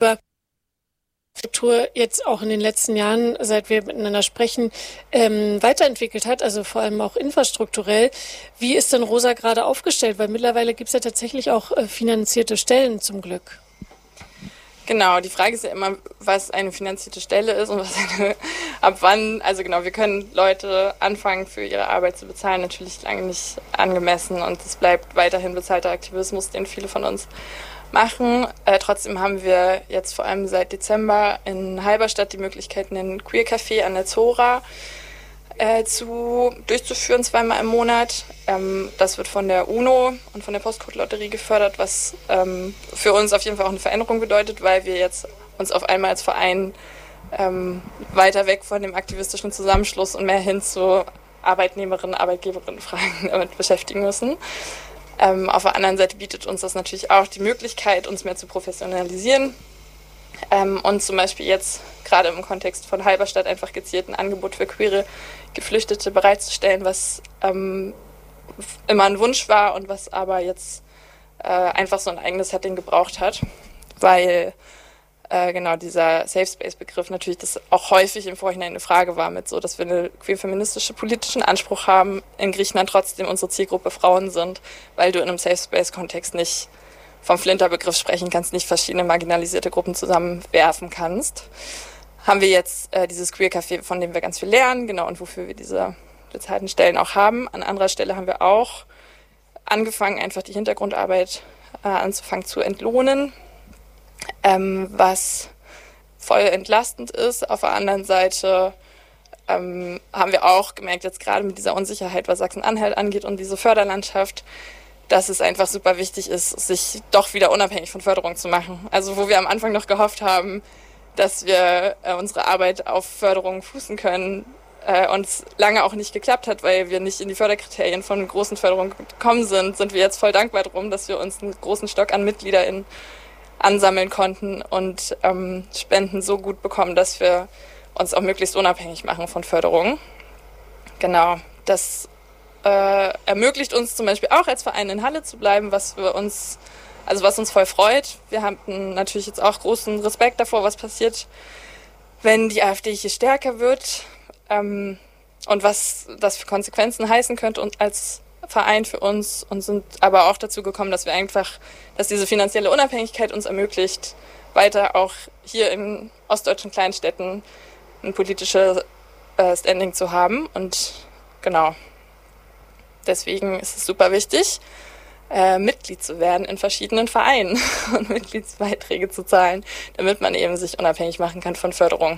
Struktur jetzt auch in den letzten Jahren, seit wir miteinander sprechen, weiterentwickelt hat, also vor allem auch infrastrukturell. Wie ist denn Rosa gerade aufgestellt? Weil mittlerweile gibt es ja tatsächlich auch finanzierte Stellen zum Glück. Genau, die Frage ist ja immer, was eine finanzierte Stelle ist und ab wann. Also genau, wir können Leute anfangen, für ihre Arbeit zu bezahlen, natürlich lange nicht angemessen und es bleibt weiterhin bezahlter Aktivismus, den viele von uns machen. Trotzdem haben wir jetzt vor allem seit Dezember in Halberstadt die Möglichkeit, einen Queer Café an der Zora durchzuführen, 2-mal im Monat. Das wird von der UNO und von der Postcode-Lotterie gefördert, was für uns auf jeden Fall auch eine Veränderung bedeutet, weil wir jetzt uns auf einmal als Verein weiter weg von dem aktivistischen Zusammenschluss und mehr hin zu Arbeitnehmerinnen, Arbeitgeberinnen-Fragen damit beschäftigen müssen. Auf der anderen Seite bietet uns das natürlich auch die Möglichkeit, uns mehr zu professionalisieren und zum Beispiel jetzt gerade im Kontext von Halberstadt einfach gezielt ein Angebot für queere Geflüchtete bereitzustellen, was immer ein Wunsch war und was aber jetzt einfach so ein eigenes Setting gebraucht hat, weil genau dieser Safe Space-Begriff natürlich das auch häufig im Vorhinein eine Frage war mit so, dass wir einen queer-feministischen politischen Anspruch haben, in Griechenland trotzdem unsere Zielgruppe Frauen sind, weil du in einem Safe Space-Kontext nicht vom Flinter-Begriff sprechen kannst, nicht verschiedene marginalisierte Gruppen zusammenwerfen kannst. Haben wir jetzt dieses Queer-Café, von dem wir ganz viel lernen, genau, und wofür wir diese bezahlten Stellen auch haben. An anderer Stelle haben wir auch angefangen, einfach die Hintergrundarbeit anzufangen zu entlohnen, was voll entlastend ist. Auf der anderen Seite haben wir auch gemerkt, jetzt gerade mit dieser Unsicherheit, was Sachsen-Anhalt angeht und diese Förderlandschaft, dass es einfach super wichtig ist, sich doch wieder unabhängig von Förderung zu machen. Also wo wir am Anfang noch gehofft haben, dass wir unsere Arbeit auf Förderung fußen können, und es lange auch nicht geklappt hat, weil wir nicht in die Förderkriterien von großen Förderungen gekommen sind wir jetzt voll dankbar darum, dass wir uns einen großen Stock an MitgliederInnen ansammeln konnten und Spenden so gut bekommen, dass wir uns auch möglichst unabhängig machen von Förderungen. Genau, das ermöglicht uns zum Beispiel auch als Verein in Halle zu bleiben, was uns voll freut. Wir haben natürlich jetzt auch großen Respekt davor, was passiert, wenn die AfD hier stärker wird und was das für Konsequenzen heißen könnte und als Verein für uns und sind aber auch dazu gekommen, dass diese finanzielle Unabhängigkeit uns ermöglicht, weiter auch hier in ostdeutschen Kleinstädten ein politisches Standing zu haben und genau. Deswegen ist es super wichtig, Mitglied zu werden in verschiedenen Vereinen und Mitgliedsbeiträge zu zahlen, damit man eben sich unabhängig machen kann von Förderung.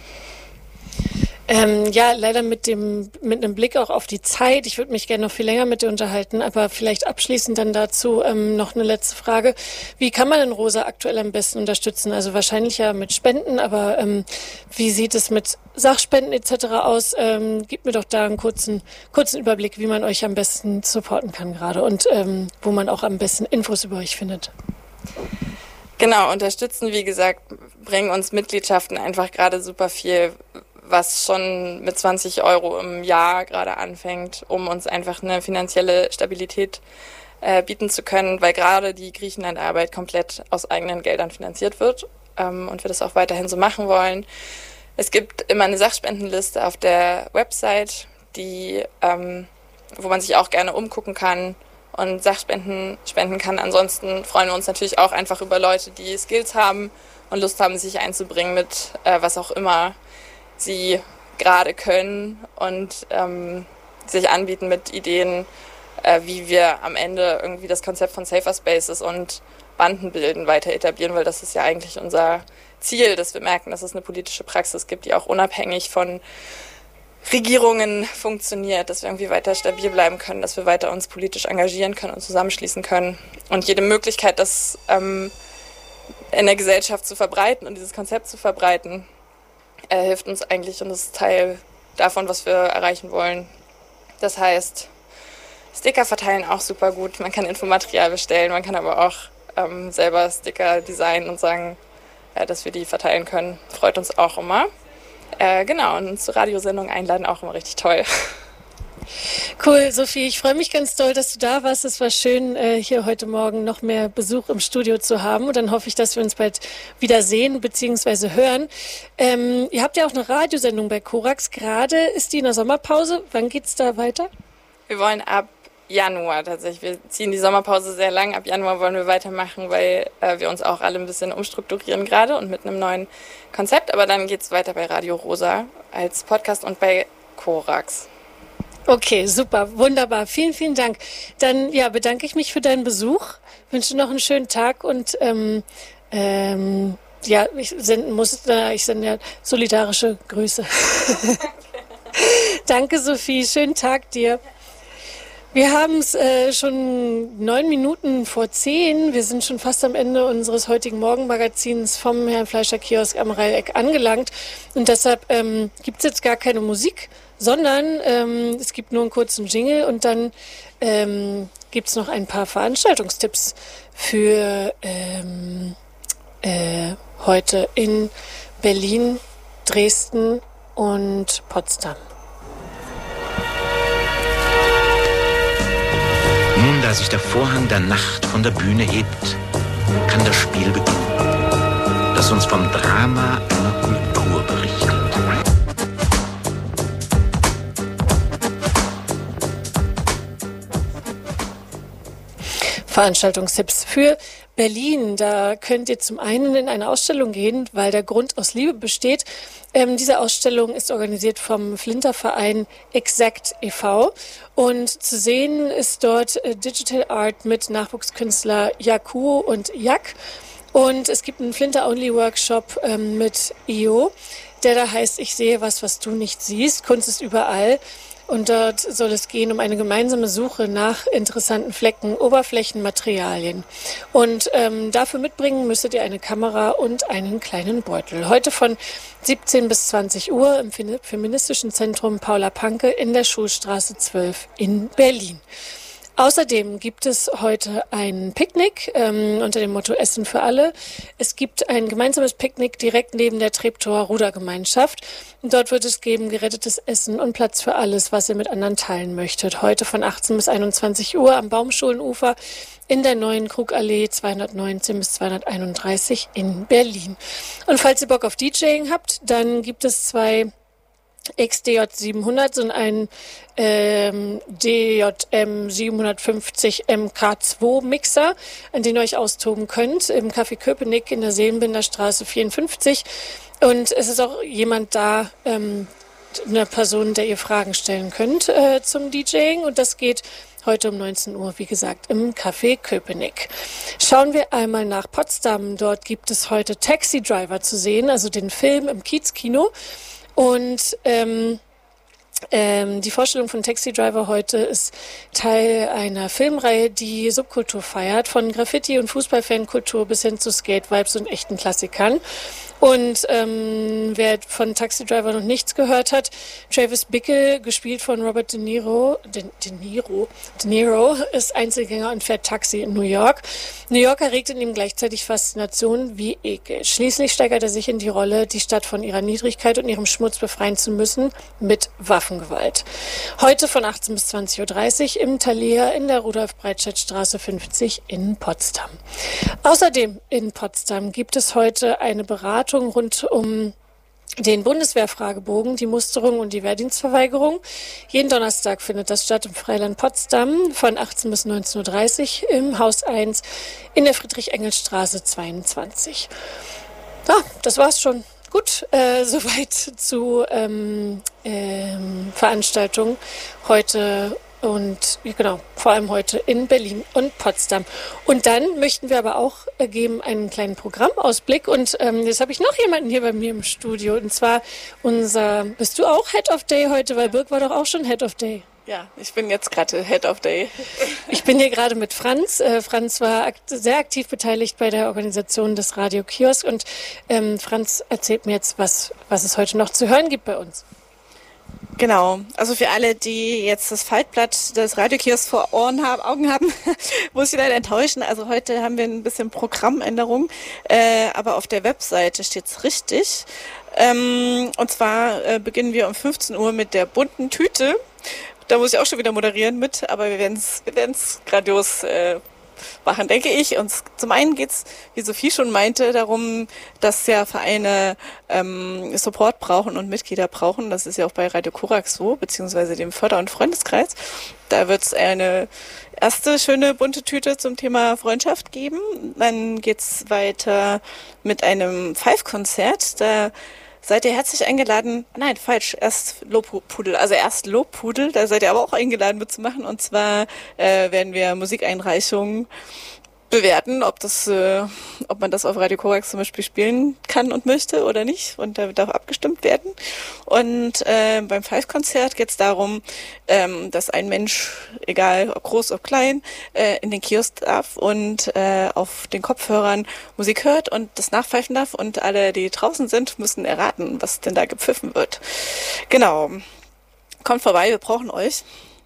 Ja, leider mit einem Blick auch auf die Zeit. Ich würde mich gerne noch viel länger mit dir unterhalten, aber vielleicht abschließend dann dazu noch eine letzte Frage. Wie kann man denn Rosa aktuell am besten unterstützen? Also wahrscheinlich ja mit Spenden, aber wie sieht es mit Sachspenden etc. aus? Gib mir doch da einen kurzen Überblick, wie man euch am besten supporten kann gerade und wo man auch am besten Infos über euch findet. Genau, unterstützen, wie gesagt, bringen uns Mitgliedschaften einfach gerade super viel, was schon mit 20 € im Jahr gerade anfängt, um uns einfach eine finanzielle Stabilität bieten zu können, weil gerade die Griechenland-Arbeit komplett aus eigenen Geldern finanziert wird und wir das auch weiterhin so machen wollen. Es gibt immer eine Sachspendenliste auf der Website, wo man sich auch gerne umgucken kann und Sachspenden spenden kann. Ansonsten freuen wir uns natürlich auch einfach über Leute, die Skills haben und Lust haben, sich einzubringen mit was auch immer sie gerade können und sich anbieten mit Ideen, wie wir am Ende irgendwie das Konzept von Safer Spaces und Bandenbilden weiter etablieren, weil das ist ja eigentlich unser Ziel, dass wir merken, dass es eine politische Praxis gibt, die auch unabhängig von Regierungen funktioniert, dass wir irgendwie weiter stabil bleiben können, dass wir weiter uns politisch engagieren können und zusammenschließen können. Und jede Möglichkeit, das in der Gesellschaft zu verbreiten und dieses Konzept zu verbreiten, hilft uns eigentlich und ist Teil davon, was wir erreichen wollen. Das heißt, Sticker verteilen auch super gut. Man kann Infomaterial bestellen, man kann aber auch selber Sticker designen und sagen, dass wir die verteilen können. Freut uns auch immer. Genau, und zur Radiosendung einladen auch immer richtig toll. Cool, Sophie, ich freue mich ganz doll, dass du da warst. Es war schön, hier heute Morgen noch mehr Besuch im Studio zu haben. Und dann hoffe ich, dass wir uns bald wieder sehen bzw. hören. Ihr habt ja auch eine Radiosendung bei Korax. Gerade ist die in der Sommerpause. Wann geht's da weiter? Wir wollen ab Januar tatsächlich. Wir ziehen die Sommerpause sehr lang. Ab Januar wollen wir weitermachen, weil wir uns auch alle ein bisschen umstrukturieren gerade und mit einem neuen Konzept. Aber dann geht's weiter bei Radio Rosa als Podcast und bei Korax. Okay, super, wunderbar. Vielen, vielen Dank. Dann bedanke ich mich für deinen Besuch. Wünsche noch einen schönen Tag und ich sende ja solidarische Grüße. Danke, Sophie. Schönen Tag dir. Wir haben es schon 9 Minuten vor 10. Wir sind schon fast am Ende unseres heutigen Morgenmagazins vom Herrn Fleischer Kiosk am Reileck angelangt. Und deshalb gibt es jetzt gar keine Musik, sondern es gibt nur einen kurzen Jingle und dann gibt es noch ein paar Veranstaltungstipps für heute in Berlin, Dresden und Potsdam. Nun, da sich der Vorhang der Nacht von der Bühne hebt, kann das Spiel beginnen, das uns vom Drama einer Kultur berichtet. Veranstaltungstipps für Berlin. Da könnt ihr zum einen in eine Ausstellung gehen, weil der Grund aus Liebe besteht. Diese Ausstellung ist organisiert vom Flinterverein Exact e.V. und zu sehen ist dort Digital Art mit Nachwuchskünstler Yaku und Yak. Und es gibt einen Flinter-Only-Workshop mit IO, der da heißt, ich sehe was du nicht siehst. Kunst ist überall. Und dort soll es gehen um eine gemeinsame Suche nach interessanten Flecken, Oberflächen, Materialien. Und dafür mitbringen müsstet ihr eine Kamera und einen kleinen Beutel. Heute von 17 bis 20 Uhr im Feministischen Zentrum Paula Panke in der Schulstraße 12 in Berlin. Außerdem gibt es heute ein Picknick unter dem Motto Essen für alle. Es gibt ein gemeinsames Picknick direkt neben der Treptower Rudergemeinschaft. Und dort wird es geben gerettetes Essen und Platz für alles, was ihr mit anderen teilen möchtet. Heute von 18 bis 21 Uhr am Baumschulenufer in der neuen Krugallee 219 bis 231 in Berlin. Und falls ihr Bock auf DJing habt, dann gibt es 2 XDJ 700 und ein DJM 750 MK2 Mixer, an den ihr euch austoben könnt, im Café Köpenick in der Seelenbinderstraße 54. Und es ist auch jemand da, eine Person, der ihr Fragen stellen könnt zum DJing. Und das geht heute um 19 Uhr, wie gesagt, im Café Köpenick. Schauen wir einmal nach Potsdam. Dort gibt es heute Taxi Driver zu sehen, also den Film im Kiezkino. Und die Vorstellung von Taxi Driver heute ist Teil einer Filmreihe, die Subkultur feiert, von Graffiti- und Fußballfankultur bis hin zu Skate-Vibes und echten Klassikern. Und wer von Taxi Driver noch nichts gehört hat, Travis Bickle, gespielt von Robert De Niro, ist Einzelgänger und fährt Taxi in New York. New York erregt in ihm gleichzeitig Faszination wie Ekel. Schließlich steigert er sich in die Rolle, die Stadt von ihrer Niedrigkeit und ihrem Schmutz befreien zu müssen, mit Waffengewalt. Heute von 18 bis 20.30 Uhr im Thalia in der Rudolf-Breitscheid-Straße 50 in Potsdam. Außerdem in Potsdam gibt es heute eine Beratung rund um den Bundeswehrfragebogen, die Musterung und die Wehrdienstverweigerung. Jeden Donnerstag findet das statt im Freiland Potsdam von 18 bis 19.30 Uhr im Haus 1 in der Friedrich-Engels-Straße 22. Das war's schon. Gut, soweit zu Veranstaltungen heute und genau, vor allem heute in Berlin und Potsdam. Und dann möchten wir aber auch geben einen kleinen Programmausblick. Und jetzt habe ich noch jemanden hier bei mir im Studio. Und zwar bist du auch Head of Day heute? Weil Birk war doch auch schon Head of Day. Ja, ich bin jetzt gerade Head of Day. Ich bin hier gerade mit Franz. Franz war sehr aktiv beteiligt bei der Organisation des Radio Kiosk. Und Franz erzählt mir jetzt, was es heute noch zu hören gibt bei uns. Genau, also für alle, die jetzt das Faltblatt des Radiokiosks vor Augen haben, muss ich leider enttäuschen. Also heute haben wir ein bisschen Programmänderung, aber auf der Webseite steht's richtig. Und zwar beginnen wir um 15 Uhr mit der bunten Tüte, Da muss ich auch schon wieder moderieren mit, aber wir werden's grandios machen, denke ich. Und zum einen geht's, wie Sophie schon meinte, darum, dass ja Vereine Support brauchen und Mitglieder brauchen. Das ist ja auch bei Radio Korax so, beziehungsweise dem Förder- und Freundeskreis. Da wird's eine erste schöne bunte Tüte zum Thema Freundschaft geben. Dann geht's weiter mit einem Five-Konzert. Da seid ihr herzlich eingeladen. Nein, falsch. Erst Lobpudel. Also erst Lobpudel. Da seid ihr aber auch eingeladen mitzumachen. Und zwar werden wir Musikeinreichungen bewerten, ob man das auf Radio Korax zum Beispiel spielen kann und möchte oder nicht. Und da darf abgestimmt werden. Und beim Five-Konzert geht es darum, dass ein Mensch, egal ob groß ob klein, in den Kiosk darf und auf den Kopfhörern Musik hört und das nachpfeifen darf. Und alle, die draußen sind, müssen erraten, was denn da gepfiffen wird. Genau. Kommt vorbei, wir brauchen euch.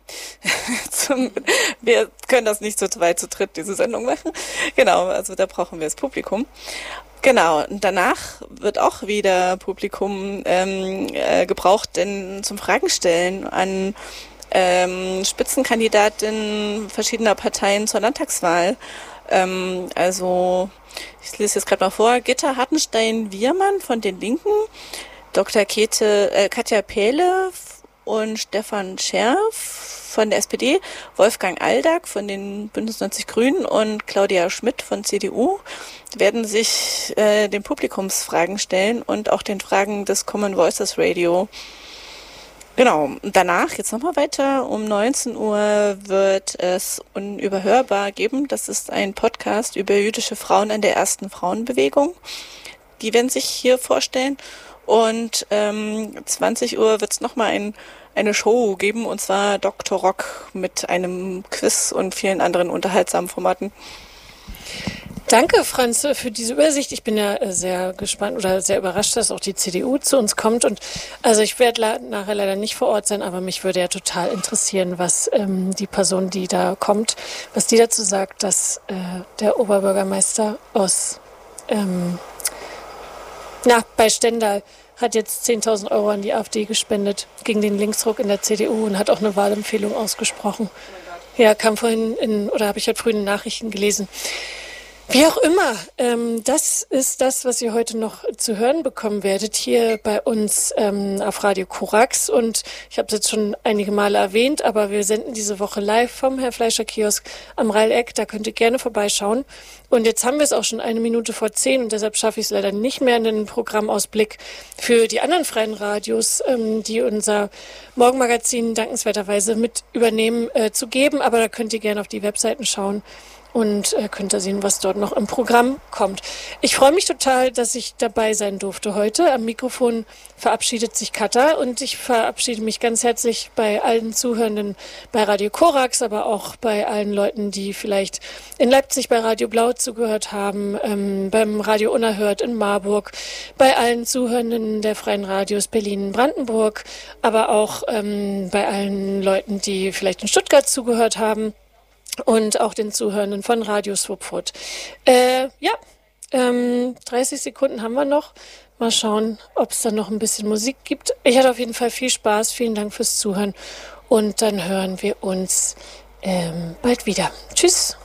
Wir können das nicht zu zweit, zu dritt, diese Sendung machen. Genau, also da brauchen wir das Publikum. Genau, und danach wird auch wieder Publikum gebraucht, denn zum Fragen stellen an Spitzenkandidatinnen verschiedener Parteien zur Landtagswahl. Also, ich lese jetzt gerade mal vor, Gitta Hartenstein-Wiermann von den Linken, Dr. Katja Pehle und Stefan Scherf von der SPD, Wolfgang Aldag von den Bündnis 90 Grünen und Claudia Schmidt von CDU werden sich den Publikumsfragen stellen und auch den Fragen des Common Voices Radio. Genau, und danach, jetzt nochmal weiter, um 19 Uhr wird es Unüberhörbar geben. Das ist ein Podcast über jüdische Frauen in der ersten Frauenbewegung. Die werden sich hier vorstellen. Und 20 Uhr wird es nochmal eine Show geben, und zwar Dr. Rock mit einem Quiz und vielen anderen unterhaltsamen Formaten. Danke, Franz, für diese Übersicht. Ich bin ja sehr gespannt oder sehr überrascht, dass auch die CDU zu uns kommt. Und also ich werde nachher leider nicht vor Ort sein, aber mich würde ja total interessieren, was die Person, die da kommt, was die dazu sagt, dass der Oberbürgermeister aus bei Stendal hat jetzt 10.000 Euro an die AfD gespendet gegen den Linksruck in der CDU und hat auch eine Wahlempfehlung ausgesprochen. Ja, kam vorhin habe ich heute früh in den Nachrichten gelesen. Wie auch immer, das ist das, was ihr heute noch zu hören bekommen werdet, hier bei uns auf Radio Korax. Und ich habe es jetzt schon einige Male erwähnt, aber wir senden diese Woche live vom Herr Fleischer Kiosk am Rheil-Eck. Da könnt ihr gerne vorbeischauen. Und jetzt haben wir es auch schon 9:01 und deshalb schaffe ich es leider nicht mehr in den Programmausblick für die anderen freien Radios, die unser Morgenmagazin dankenswerterweise mit übernehmen, zu geben. Aber da könnt ihr gerne auf die Webseiten schauen und könnt ihr sehen, was dort noch im Programm kommt. Ich freue mich total, dass ich dabei sein durfte heute. Am Mikrofon verabschiedet sich Katha und ich verabschiede mich ganz herzlich bei allen Zuhörenden bei Radio Korax, aber auch bei allen Leuten, die vielleicht in Leipzig bei Radio Blau zugehört haben, beim Radio Unerhört in Marburg, bei allen Zuhörenden der freien Radios Berlin-Brandenburg, aber auch bei allen Leuten, die vielleicht in Stuttgart zugehört haben. Und auch den Zuhörenden von Radio Swupfurt. 30 Sekunden haben wir noch. Mal schauen, ob es dann noch ein bisschen Musik gibt. Ich hatte auf jeden Fall viel Spaß. Vielen Dank fürs Zuhören. Und dann hören wir uns bald wieder. Tschüss.